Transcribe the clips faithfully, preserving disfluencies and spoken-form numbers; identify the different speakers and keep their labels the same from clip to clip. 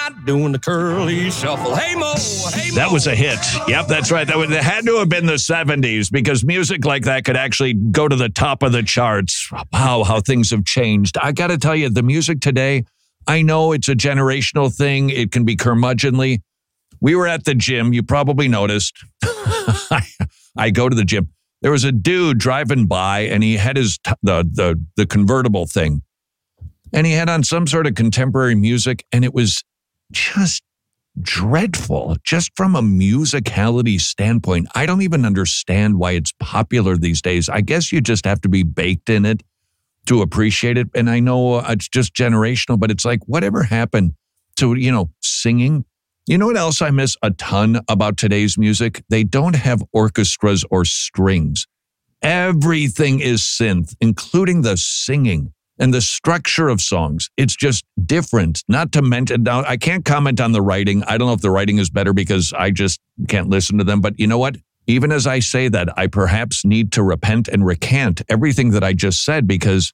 Speaker 1: not doing the curly shuffle. Hey, Mo, hey, Mo.
Speaker 2: That was a hit. Yep, that's right. That, would, that had to have been the seventies because music like that could actually go to the top of the charts. Wow, how things have changed. I got to tell you, the music today, I know it's a generational thing. It can be curmudgeonly. We were at the gym. You probably noticed. I, I go to the gym. There was a dude driving by, and he had his the the the convertible thing. And he had on some sort of contemporary music, and it was just dreadful, just from a musicality standpoint. I don't even understand why it's popular these days. I guess you just have to be baked in it to appreciate it. And I know it's just generational, but it's like, whatever happened to, you know, singing? You know what else I miss a ton about today's music? They don't have orchestras or strings. Everything is synth, including the singing. And the structure of songs, it's just different. Not to mention, now I can't comment on the writing. I don't know if the writing is better because I just can't listen to them. But you know what? Even as I say that, I perhaps need to repent and recant everything that I just said because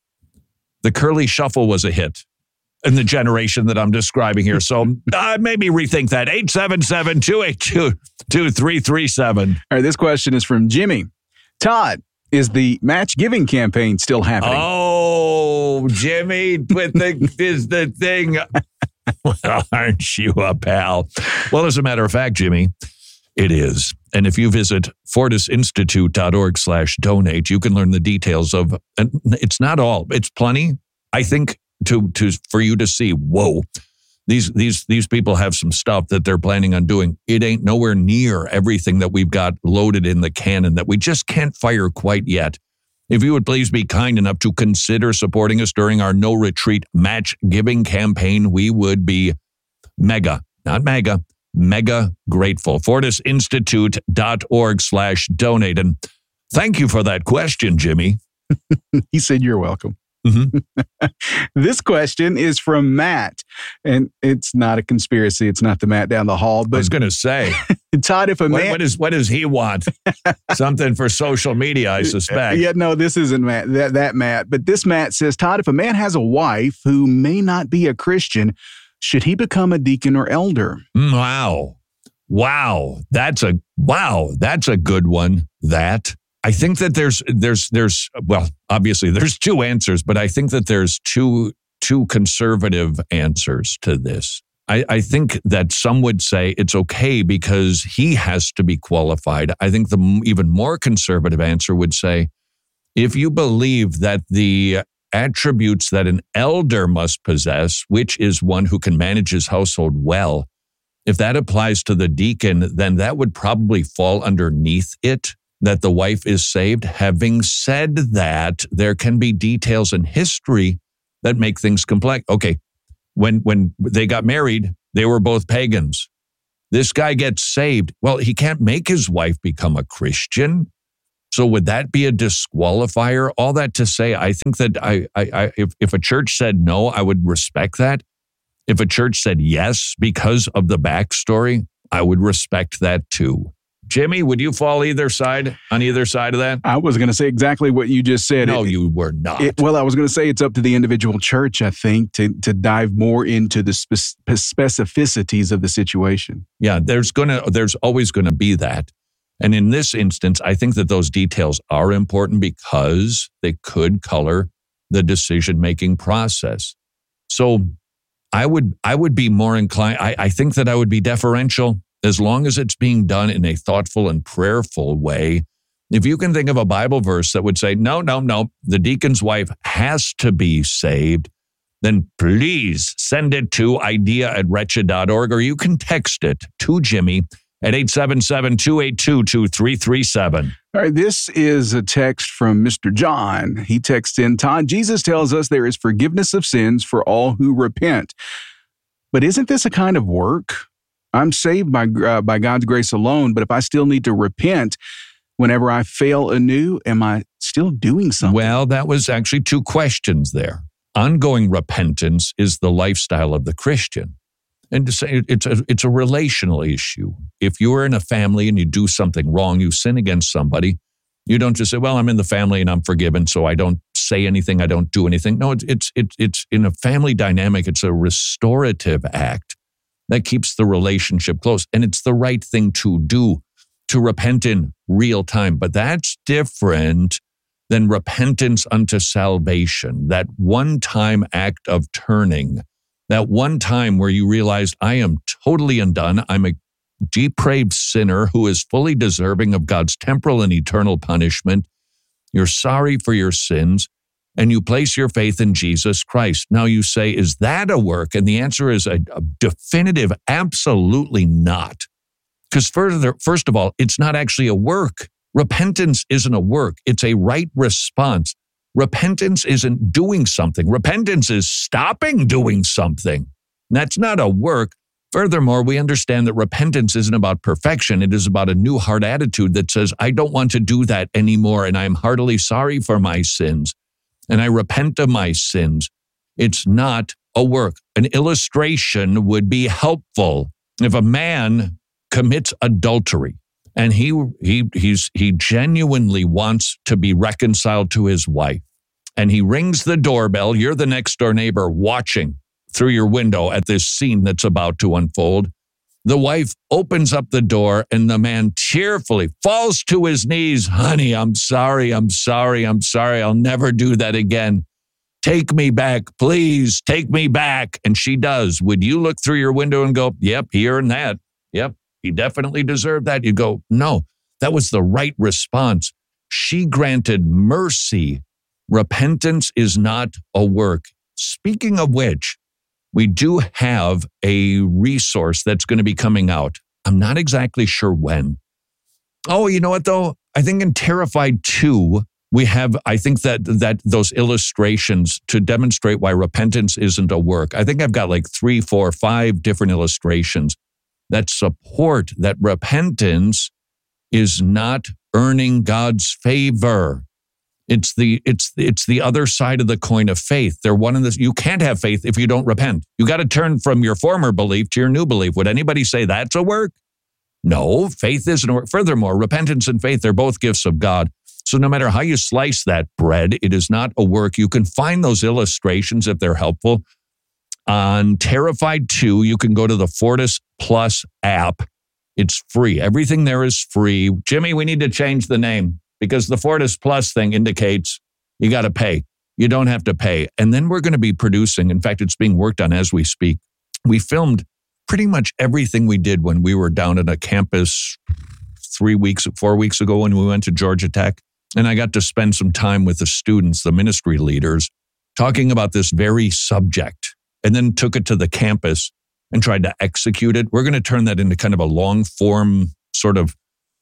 Speaker 2: the curly shuffle was a hit in the generation that I'm describing here. So uh, maybe rethink that. eight seven seven, two eight two, two three three seven.
Speaker 3: All right, this question is from Jimmy. Todd, is the match giving campaign still happening?
Speaker 2: Oh, Jimmy, with the is the thing. Well, aren't you a pal? Well, as a matter of fact, Jimmy, it is. And if you visit fortisinstitute.org slash donate, you can learn the details of, and it's not all, it's plenty. I think to to for you to see, whoa, these these these people have some stuff that they're planning on doing. It ain't nowhere near everything that we've got loaded in the cannon that we just can't fire quite yet. If you would please be kind enough to consider supporting us during our No Retreat match giving campaign, we would be mega, not mega, mega grateful. fortisinstitute.org slash donate. And thank you for that question, Jimmy.
Speaker 3: He said you're welcome.
Speaker 2: Mm-hmm.
Speaker 3: This question is from Matt, and it's not a conspiracy. It's not the Matt down the hall. But
Speaker 2: I was going to say,
Speaker 3: Todd, if a
Speaker 2: what,
Speaker 3: man,
Speaker 2: what, is, what does he want? Something for social media, I suspect.
Speaker 3: Yeah, no, this isn't Matt. That that Matt, but this Matt says, Todd, if a man has a wife who may not be a Christian, should he become a deacon or elder?
Speaker 2: Wow, wow, that's a wow, that's a good one. That. I think that there's, there's, there's, well, obviously there's two answers, but I think that there's two, two conservative answers to this. I, I think that some would say it's okay because he has to be qualified. I think the even more conservative answer would say, if you believe that the attributes that an elder must possess, which is one who can manage his household well, if that applies to the deacon, then that would probably fall underneath it, that the wife is saved. Having said that, there can be details in history that make things complex. Okay, when when they got married, they were both pagans. This guy gets saved. Well, he can't make his wife become a Christian. So would that be a disqualifier? All that to say, I think that I, I, I if, if a church said no, I would respect that. If a church said yes because of the backstory, I would respect that too. Jimmy, would you fall either side, on either side of that?
Speaker 3: I was going to say exactly what you just said.
Speaker 2: No,
Speaker 3: it,
Speaker 2: you were not.
Speaker 3: It, well, I was going to say it's up to the individual church, I think, to to dive more into the spe- specificities of the situation.
Speaker 2: Yeah, there's gonna, there's always going to be that. And in this instance, I think that those details are important because they could color the decision-making process. So I would, I would be more inclined, I, I think that I would be deferential as long as it's being done in a thoughtful and prayerful way. If you can think of a Bible verse that would say, no, no, no, the deacon's wife has to be saved, then please send it to idea at wretched dot org, or you can text it to Jimmy at eight seven seven, two eight two, two three three seven.
Speaker 3: All right, this is a text from Mister John. He texts in, Todd, Jesus tells us there is forgiveness of sins for all who repent. But isn't this a kind of work? I'm saved by uh, by God's grace alone, but if I still need to repent whenever I fail anew, am I still doing something?
Speaker 2: Well, that was actually two questions there. Ongoing repentance is the lifestyle of the Christian. And to say it's a, it's a relational issue. If you are in a family and you do something wrong, you sin against somebody, you don't just say, well, I'm in the family and I'm forgiven, so I don't say anything, I don't do anything. No, it's it's it's, it's in a family dynamic, it's a restorative act. That keeps the relationship close. And it's the right thing to do, to repent in real time. But that's different than repentance unto salvation, that one-time act of turning, that one time where you realize, I am totally undone. I'm a depraved sinner who is fully deserving of God's temporal and eternal punishment. You're sorry for your sins, and you place your faith in Jesus Christ. Now you say, is that a work? And the answer is a, a definitive, absolutely not. Because further, first of all, it's not actually a work. Repentance isn't a work. It's a right response. Repentance isn't doing something. Repentance is stopping doing something. That's not a work. Furthermore, we understand that repentance isn't about perfection. It is about a new heart attitude that says, I don't want to do that anymore, and I'm heartily sorry for my sins, and I repent of my sins. It's not a work. An illustration would be helpful. If a man commits adultery, and he he he's he genuinely wants to be reconciled to his wife, and he rings the doorbell, you're the next door neighbor watching through your window at this scene that's about to unfold. The wife opens up the door, and the man tearfully falls to his knees. Honey, I'm sorry, I'm sorry, I'm sorry. I'll never do that again. Take me back, please, take me back. And she does. Would you look through your window and go, yep, he earned that. Yep, he definitely deserved that. You go, no, that was the right response. She granted mercy. Repentance is not a work. Speaking of which, we do have a resource that's going to be coming out. I'm not exactly sure when. Oh, you know what, though? I think in Terrified two, we have, I think that that those illustrations to demonstrate why repentance isn't a work. I think I've got like three, four, five different illustrations that support that repentance is not earning God's favor. It's the it's it's the other side of the coin of faith. They're one of this. You can't have faith if you don't repent. You got to turn from your former belief to your new belief. Would anybody say that's a work? No, faith isn't a work. Furthermore, repentance and faith, they're both gifts of God. So no matter how you slice that bread, it is not a work. You can find those illustrations if they're helpful. On Terrified two, you can go to the Fortis Plus app. It's free. Everything there is free. Jimmy, we need to change the name, because the Fortis Plus thing indicates you got to pay. You don't have to pay. And then we're going to be producing, in fact, it's being worked on as we speak. We filmed pretty much everything we did when we were down at a campus three weeks, four weeks ago when we went to Georgia Tech. And I got to spend some time with the students, the ministry leaders, talking about this very subject, and then took it to the campus and tried to execute it. We're going to turn that into kind of a long form sort of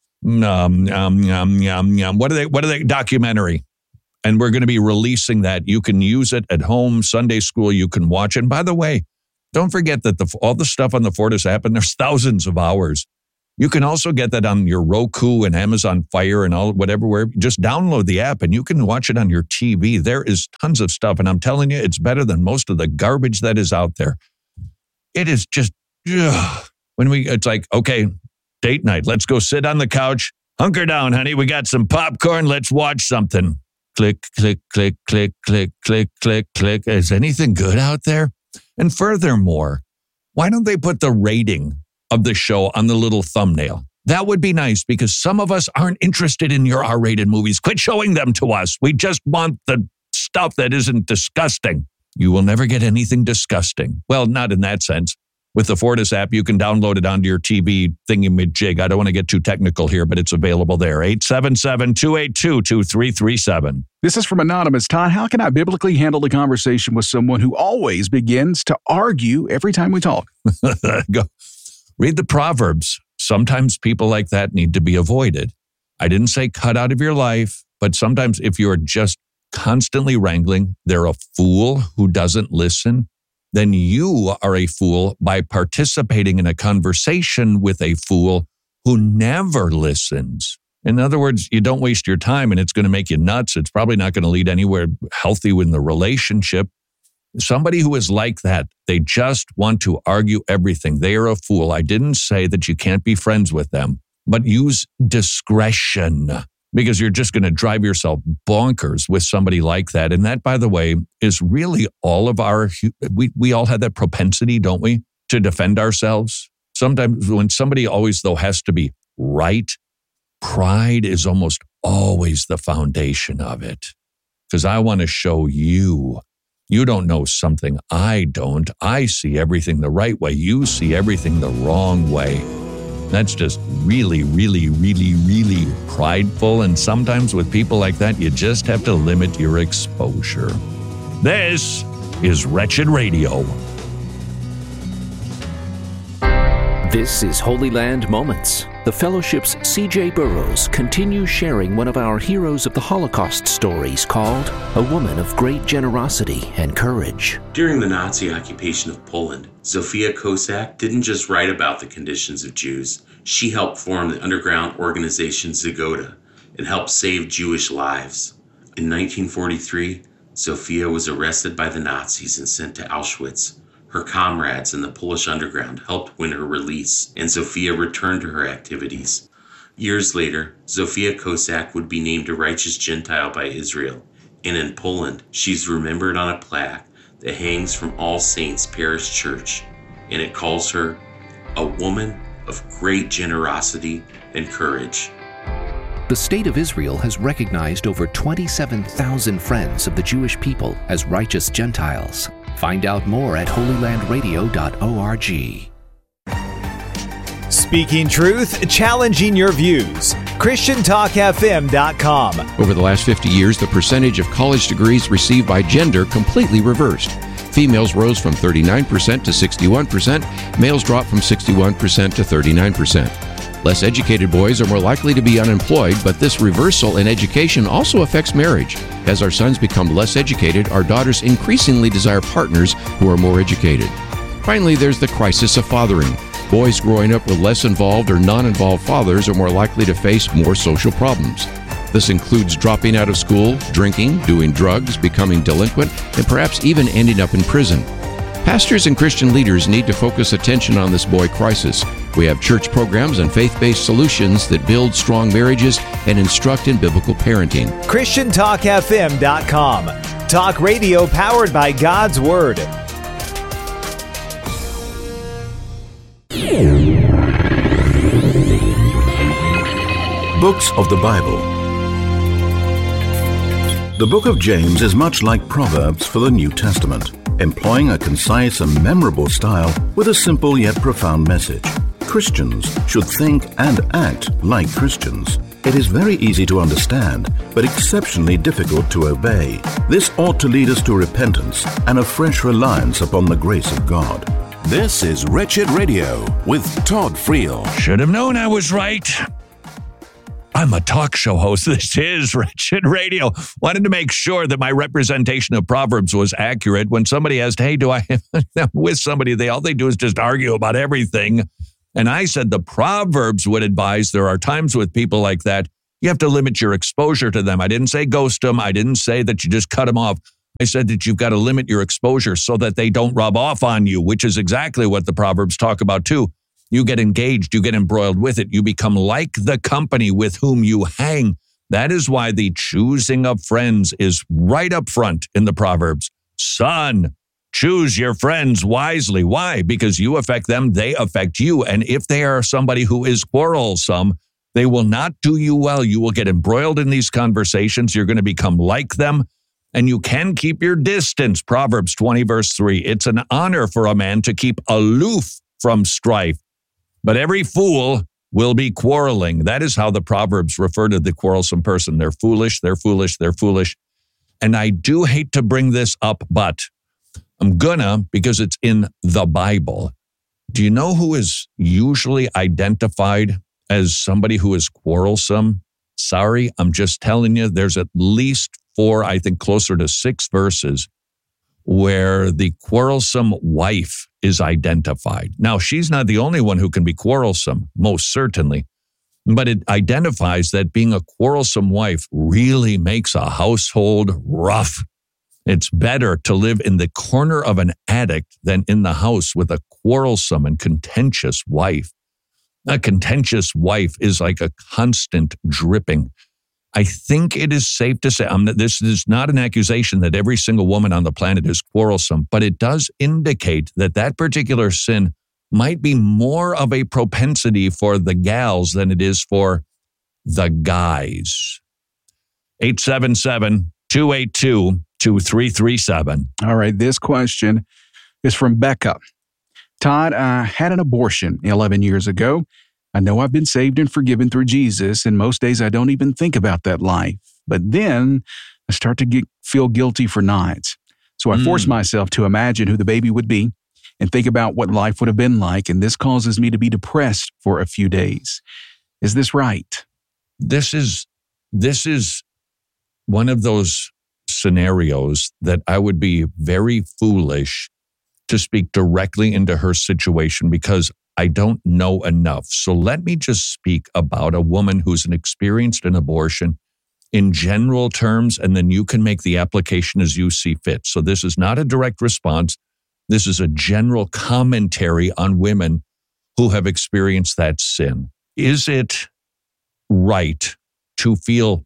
Speaker 2: Um, um, um, um, um, what are they, what are they, documentary. And we're going to be releasing that. You can use it at home, Sunday school, you can watch it. And by the way, don't forget that the all the stuff on the Fortis app, and there's thousands of hours. You can also get that on your Roku and Amazon Fire and all, whatever, where just download the app and you can watch it on your T V. There is tons of stuff. And I'm telling you, it's better than most of the garbage that is out there. It is just, ugh. When we, it's like, okay, date night. Let's go sit on the couch. Hunker down, honey. We got some popcorn. Let's watch something. Click, click, click, click, click, click, click, click. Is anything good out there? And furthermore, why don't they put the rating of the show on the little thumbnail? That would be nice, because some of us aren't interested in your R-rated movies. Quit showing them to us. We just want the stuff that isn't disgusting. You will never get anything disgusting. Well, not in that sense. With the Fortis app, you can download it onto your T V thingy-majig. I don't want to get too technical here, but it's available there. eight seven seven, two eight two, two three three seven.
Speaker 3: This is from Anonymous. Todd, how can I biblically handle the conversation with someone who always begins to argue every time we talk?
Speaker 2: Go read the Proverbs. Sometimes people like that need to be avoided. I didn't say cut out of your life, but sometimes if you're just constantly wrangling, they're a fool who doesn't listen. Then you are a fool by participating in a conversation with a fool who never listens. In other words, you don't waste your time, and it's going to make you nuts. It's probably not going to lead anywhere healthy in the relationship. Somebody who is like that, they just want to argue everything. They are a fool. I didn't say that you can't be friends with them, but use discretion, because you're just going to drive yourself bonkers with somebody like that. And that, by the way, is really all of our, we, we all have that propensity, don't we? to defend ourselves. Sometimes when somebody always, though, has to be right, pride is almost always the foundation of it. Because I want to show you, you don't know something I don't. I see everything the right way. You see everything the wrong way. That's just really, really, really, really prideful. And sometimes with people like that, you just have to limit your exposure. This is Wretched Radio.
Speaker 4: This is Holy Land Moments. The Fellowship's C J Burrows continues sharing one of our Heroes of the Holocaust stories called A Woman of Great Generosity and Courage.
Speaker 5: During the Nazi occupation of Poland, Zofia Kosak didn't just write about the conditions of Jews. She helped form the underground organization Zagoda and helped save Jewish lives. In nineteen forty-three, Zofia was arrested by the Nazis and sent to Auschwitz. Her comrades in the Polish underground helped win her release, and Zofia returned to her activities. Years later, Zofia Kosak would be named a righteous Gentile by Israel, and in Poland, she's remembered on a plaque that hangs from All Saints Parish Church, and it calls her a woman of great generosity and courage.
Speaker 4: The State of Israel has recognized over twenty-seven thousand friends of the Jewish people as righteous Gentiles. Find out more at holy land radio dot org.
Speaker 6: Speaking truth, challenging your views. Christian Talk F M dot com.
Speaker 7: Over the last fifty years, the percentage of college degrees received by gender completely reversed. Females rose from thirty-nine percent to sixty-one percent. Males dropped from sixty-one percent to thirty-nine percent. Less educated boys are more likely to be unemployed, but this reversal in education also affects marriage. As our sons become less educated, our daughters increasingly desire partners who are more educated. Finally, there's the crisis of fathering. Boys growing up with less involved or non-involved fathers are more likely to face more social problems. This includes dropping out of school, drinking, doing drugs, becoming delinquent, and perhaps even ending up in prison. Pastors and Christian leaders need to focus attention on this boy crisis. We have church programs and faith-based solutions that build strong marriages and instruct in biblical parenting.
Speaker 6: Christian Talk F M dot com. Talk radio powered by God's Word.
Speaker 8: Books of the Bible. The book of James is much like Proverbs for the New Testament, employing a concise and memorable style with a simple yet profound message. Christians should think and act like Christians. It is very easy to understand, but exceptionally difficult to obey. This ought to lead us to repentance and a fresh reliance upon the grace of God.
Speaker 9: This is Wretched Radio with Todd Friel.
Speaker 2: Should have known I was right. I'm a talk show host. This is Wretched Radio. Wanted to make sure that my representation of Proverbs was accurate. When somebody asked, hey, do I have with somebody, they all they do is just argue about everything. And I said the Proverbs would advise there are times with people like that, you have to limit your exposure to them. I didn't say ghost them. I didn't say that you just cut them off. I said that you've got to limit your exposure so that they don't rub off on you, which is exactly what the Proverbs talk about too. You get engaged, you get embroiled with it. You become like the company with whom you hang. That is why the choosing of friends is right up front in the Proverbs. Son, choose your friends wisely. Why? Because you affect them, they affect you. And if they are somebody who is quarrelsome, they will not do you well. You will get embroiled in these conversations. You're going to become like them. And you can keep your distance. Proverbs twenty, verse three. It's an honor for a man to keep aloof from strife. But every fool will be quarreling. That is how the Proverbs refer to the quarrelsome person. They're foolish, they're foolish, they're foolish. And I do hate to bring this up, but I'm gonna because it's in the Bible. Do you know who is usually identified as somebody who is quarrelsome? Sorry, I'm just telling you, there's at least four, I think closer to six verses where the quarrelsome wife is identified. Now, she's not the only one who can be quarrelsome, most certainly, but it identifies that being a quarrelsome wife really makes a household rough. It's better to live in the corner of an attic than in the house with a quarrelsome and contentious wife. A contentious wife is like a constant dripping. I think it is safe to say, I'm, this is not an accusation that every single woman on the planet is quarrelsome, but it does indicate that that particular sin might be more of a propensity for the gals than it is for the guys. eight seven seven, two eight two, two three three seven.
Speaker 3: All right, this question is from Becca. Todd, I had an abortion eleven years ago. I know I've been saved and forgiven through Jesus, and most days I don't even think about that life. But then I start to get, feel guilty for nights. So I mm. force myself to imagine who the baby would be and think about what life would have been like, and this causes me to be depressed for a few days. Is this right?
Speaker 2: This is this is one of those scenarios that I would be very foolish to speak directly into her situation because I don't know enough. So let me just speak about a woman who's experienced an abortion in general terms, and then you can make the application as you see fit. So this is not a direct response. This is a general commentary on women who have experienced that sin. Is it right to feel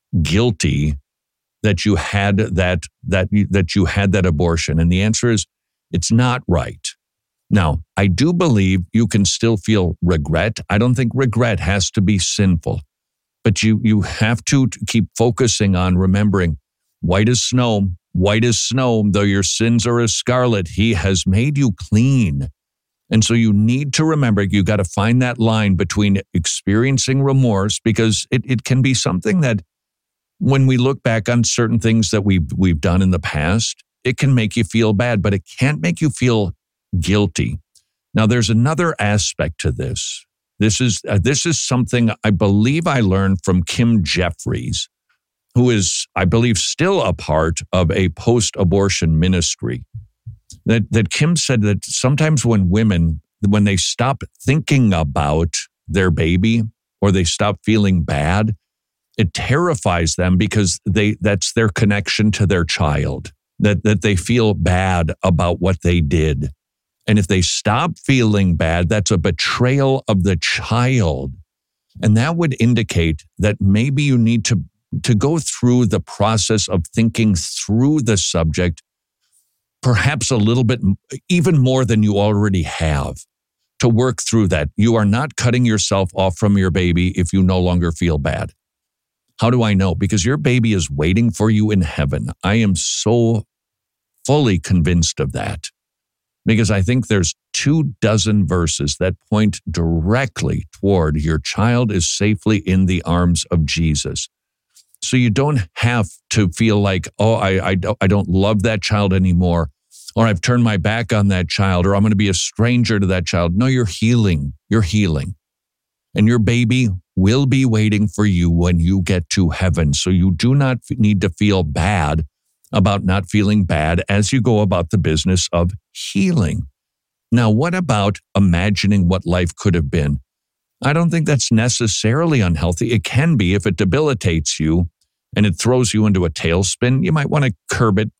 Speaker 2: guilty that you had that that that you had that abortion? And the answer is it's not right. Now, I do believe you can still feel regret. I don't think regret has to be sinful, but you you have to keep focusing on remembering white as snow, white as snow, though your sins are as scarlet, he has made you clean. And so you need to remember, you got to find that line between experiencing remorse, because it, it can be something that when we look back on certain things that we've, we've done in the past, it can make you feel bad, but it can't make you feel guilty. Now, there's another aspect to this. This is, uh, this is something I believe I learned from Kim Jeffries, who is, I believe, still a part of a post-abortion ministry. That, that Kim said that sometimes when women, when they stop thinking about their baby or they stop feeling bad, it terrifies them because they that's their connection to their child, that, that they feel bad about what they did. And if they stop feeling bad, that's a betrayal of the child. And that would indicate that maybe you need to, to go through the process of thinking through the subject, perhaps a little bit, even more than you already have, to work through that. You are not cutting yourself off from your baby if you no longer feel bad. How do I know? Because your baby is waiting for you in heaven. I am so fully convinced of that, because I think there's two dozen verses that point directly toward your child is safely in the arms of Jesus. So you don't have to feel like, oh, I, I, don't, I don't love that child anymore, or I've turned my back on that child, or I'm going to be a stranger to that child. No, you're healing. You're healing. And your baby will be waiting for you when you get to heaven. So you do not need to feel bad about not feeling bad as you go about the business of healing. Now, what about imagining what life could have been? I don't think that's necessarily unhealthy. It can be if it debilitates you and it throws you into a tailspin. You might want to curb it